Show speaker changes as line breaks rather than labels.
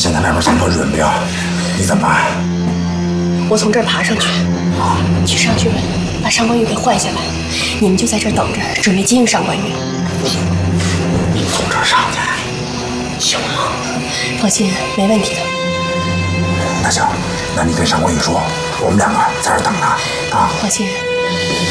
现在外边这么多日本兵，你怎么办？
我从这儿爬上去，去上去把上官玉给换下来，你们就在这儿等着，准备接应上官玉。
从这儿上去，行吗？
放心，没问题的。
那行，那你跟上官玉说，我们两个在这儿等他啊。
放心。